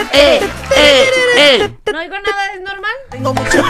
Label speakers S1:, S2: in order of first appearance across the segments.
S1: ¿No oigo nada? ¿Es normal?
S2: Tengo mucho.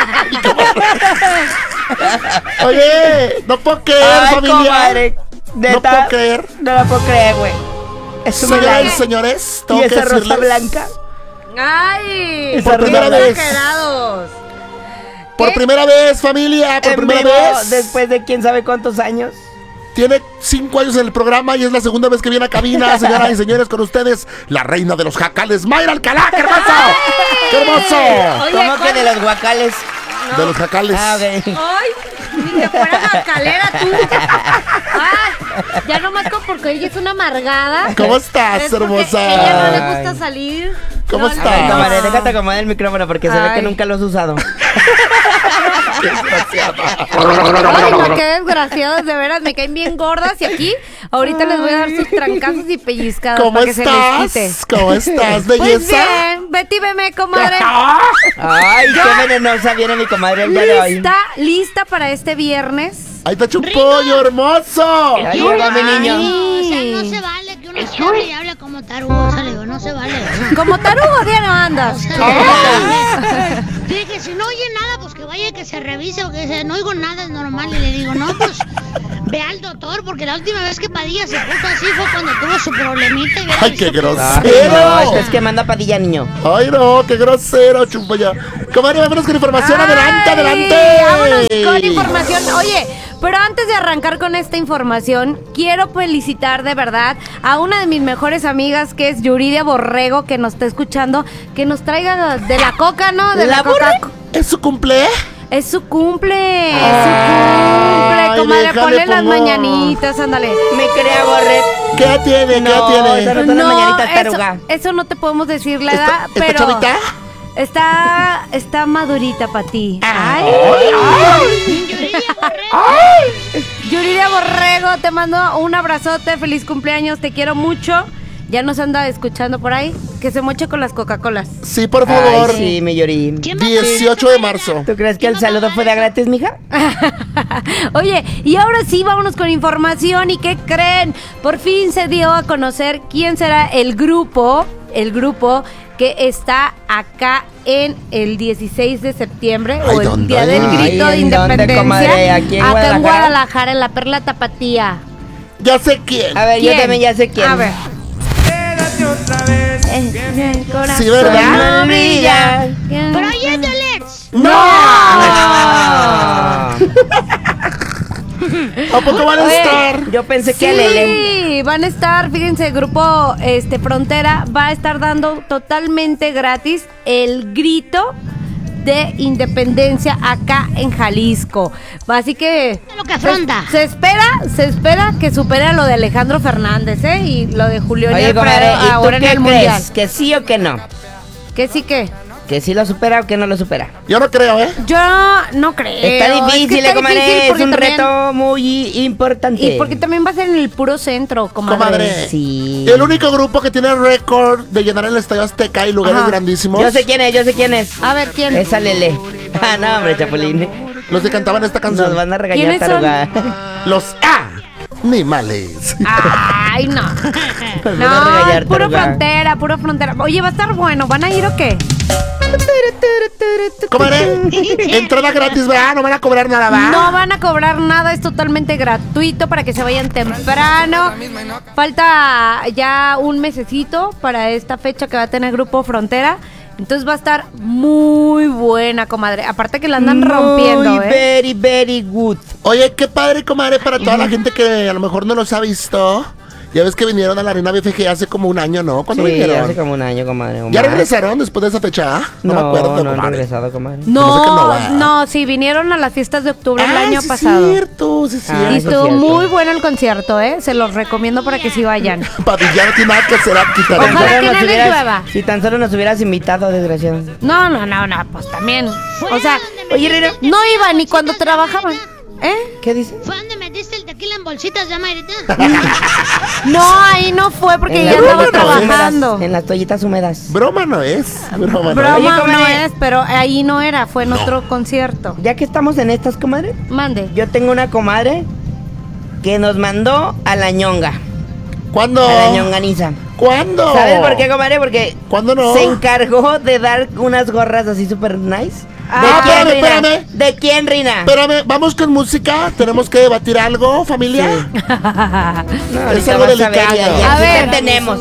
S2: Oye, no puedo creer,
S3: Ay,
S2: familia.
S3: comadre.
S2: No puedo creer.
S3: No la puedo creer, güey. Es un
S2: Señoras y
S3: milagro.
S2: señores,
S3: ¿Y
S2: tengo que
S3: esa rosa
S2: decirles,
S3: blanca?
S1: ¡Ay!
S2: Por primera vez.
S1: Exagerados.
S2: por
S1: ¿Qué?
S2: primera vez, familia, por
S3: En
S2: primera
S3: vivo,
S2: vez.
S3: después de quién sabe cuántos años.
S2: Tiene 5 años en el programa y es la segunda vez que viene a cabina, señoras y señores, con ustedes, la reina de los jacales, Mayra Alcalá. ¡Qué hermoso! ¡Qué hermoso!
S1: Oye,
S3: ¿Cómo que
S1: ¿cuál?
S3: de los guacales?
S2: De los jacales.
S3: Ah, ok.
S1: ¡Ay! Ni que fuera macalera tú. ¡Ay! Ya nomás porque ella es una amargada.
S2: ¿Cómo estás,
S1: Es porque
S2: hermosa?
S1: ella no le gusta salir.
S2: ¿Cómo
S1: No,
S2: estás?
S3: A ver,
S2: Ah.
S3: comadre, déjate acomodar el micrófono porque se ve que
S1: Ay.
S3: nunca lo has usado.
S2: ¡Qué desgraciada!
S1: Ay, qué desgraciadas, de veras, me caen bien gordas y aquí ahorita les voy a dar sus trancazos y pellizcadas
S2: ¿Cómo
S1: para que se les quite.
S2: estás? ¿Cómo estás,
S1: Pues
S2: belleza?
S1: bien, Betty, veme, comadre.
S3: Ay, qué venenosa viene mi comadre el día de hoy.
S1: Lista para este viernes.
S2: ¡Ahí está hecho un pollo hermoso!
S3: Ahí llegó mi niño.
S4: O sea, no se vale que uno se hable y hable como tarugo, sale, no se vale.
S1: Como tarugo, Diana,
S4: O
S1: andas.
S4: sea, dije, si no oye nada, pues que vaya que se revise o que dice, no oigo nada, es normal. Y le digo, no, pues ve al doctor, porque la última vez que Padilla se puso así fue cuando tuvo su problemita. Y
S2: ¡Ay, qué
S3: Ay,
S2: grosero!
S3: no, estás quemando a Padilla, niño.
S2: ¡Ay, no! ¡Qué grosero, chumpaya! Comadre, vámonos con información. ¡Adelante,
S1: Ay,
S2: adelante!
S1: Vámonos con información. Oye, pero antes de arrancar con esta información, quiero felicitar de verdad a una de mis mejores amigas, que es Yuridia Borrego, que nos está escuchando, que nos traiga de la coca, ¿no? De la coca.
S2: ¿Es su cumple?
S1: Es su cumple,
S2: Ay,
S1: comadre,
S2: déjale,
S1: ponle las
S2: pongo.
S1: mañanitas, ándale.
S3: Me quería borrar.
S2: ¿Qué tiene? ¿Qué
S3: No,
S2: tiene?
S3: esa no son las mañanitas, taruga.
S1: eso no te podemos decir la edad,
S2: ¿Está
S1: pero
S2: chavita?
S1: está madurita para ti. Ay. Yuridia Borrego, te mando un abrazote, feliz cumpleaños, te quiero mucho. Ya nos anda escuchando por ahí, que se moche con las Coca-Colas.
S2: Sí, por favor.
S3: Ay, sí, mi Yuri.
S4: ¿Quién va a
S2: 18 de marzo.
S3: ¿Tú crees que el saludo fuera gratis, mija?
S1: Oye, y ahora sí, vámonos con información. ¿Y qué creen? Por fin se dio a conocer quién será el grupo que está acá en el 16 de septiembre,
S2: Ay,
S1: o el
S2: ¿dónde?
S1: Día del
S2: Ay,
S1: Grito de
S3: ¿en dónde,
S1: Independencia.
S3: comadre? ¿Aquí en
S1: acá en
S3: Guadalajara?
S1: Guadalajara, en la Perla Tapatía.
S2: Ya sé quién.
S3: A ver, yo también ya sé quién.
S1: A ver.
S2: Sí, ¿verdad?
S3: No brilla.
S4: Pero oye, Let's.
S2: ¡No!
S3: Ah.
S2: ¿A poco van a
S1: Oye,
S2: estar?
S3: Yo pensé que Lele.
S1: Sí, van a estar, fíjense, grupo Frontera va a estar dando totalmente gratis el grito de independencia acá en Jalisco. Así que
S4: Lo que afronta.
S1: se espera que supere lo de Alejandro Fernández, y lo de Julio
S3: Oye, comadre, ¿y tú
S1: ahora en
S3: qué
S1: el mundial.
S3: crees? ¿Que sí o que no?
S1: Que sí que
S3: ¿Que sí lo supera o que no lo supera?
S2: Yo no creo, ¿eh?
S1: yo no creo.
S3: Está
S1: Es que
S3: difícil,
S1: está
S3: comadre.
S1: difícil
S3: Es
S1: porque
S3: un
S1: también-
S3: reto muy importante.
S1: Y porque también va a ser en el puro centro, comadre.
S2: Comadre.
S3: Sí.
S2: El único grupo que tiene récord de llenar el Estadio Azteca y lugares
S1: Ajá.
S2: grandísimos.
S3: Yo sé quién es.
S1: A ver, ¿quién?
S3: Esa Lele. Ah, no, hombre, Chapulín.
S2: Los que cantaban esta canción.
S3: Nos van a regañar,
S1: ¿Quiénes son?
S3: taruga.
S2: Los animales.
S1: Ay, no.
S3: Nos van a regañar,
S1: puro
S3: taruga.
S1: frontera. Oye, ¿va a estar bueno? ¿Van a ir o qué?
S2: Comadre, entrada gratis, ¿verdad? No van a cobrar nada, ¿va?
S1: No van a cobrar nada, es totalmente gratuito para que se vayan temprano. Falta ya un mesecito para esta fecha que va a tener Grupo Frontera. Entonces va a estar muy buena, comadre. Aparte que la andan rompiendo,
S3: Muy very, very good.
S2: Oye, qué padre, comadre, para toda la gente que a lo mejor no los ha visto. Ya ves que vinieron a la Arena BFG hace como un año, ¿no? ¿Cuándo
S3: Sí,
S2: vinieron?
S3: hace como un año, comadre. o
S2: ¿Ya
S3: más.
S2: regresaron después de esa fecha? No, me acuerdo,
S3: no han
S2: comadre.
S3: regresado, comadre.
S2: Se me hace que no
S1: No,
S2: va.
S1: no, sí, vinieron a las fiestas de octubre el año
S2: sí,
S1: pasado.
S2: Cierto, sí,
S3: Ah,
S1: Y
S2: cierto.
S3: eso es
S1: estuvo
S3: cierto.
S1: muy bueno el concierto, Se los recomiendo para que sí vayan.
S2: Padilla no tiene nada que hacer aquí,
S1: Ojalá
S2: Tarantino.
S1: que no
S3: nos
S1: les
S3: hubieras-
S1: llueva.
S3: Si tan solo nos hubieras invitado, desgraciado.
S1: No, pues también. O sea,
S3: Oye, Rino.
S1: no iban ni cuando trabajaban.
S3: ¿Qué dices?
S4: ¿Fue donde metiste el tequila en bolsitas ya, Mayrita?
S1: No, ahí no fue porque
S3: En
S1: ya
S3: las
S1: estaba
S2: toallitas
S1: trabajando.
S3: húmedas, en las toallitas húmedas.
S2: Broma no es. Broma no
S1: Broma
S2: es.
S3: Oye,
S1: no
S3: comadre.
S1: es, pero ahí no era, fue en otro concierto.
S3: Ya que estamos en estas, comadre,
S1: Mande.
S3: yo tengo una comadre que nos mandó a la ñonga.
S2: ¿Cuándo?
S3: A la ñonganiza.
S2: ¿Cuándo?
S3: ¿Sabes por qué, comadre? Porque
S2: ¿Cuándo no?
S3: se encargó de dar unas gorras así súper nice.
S2: Ah,
S3: quién,
S2: espérame,
S3: Rina?
S2: espérame.
S3: ¿De quién, Rina?
S2: Espérame, vamos con música. Tenemos que debatir algo, familia.
S3: No,
S2: Es
S3: ahorita
S2: algo
S3: vas a ver,
S2: delicado.
S3: ya
S1: A
S3: aquí
S1: ver.
S3: te tenemos.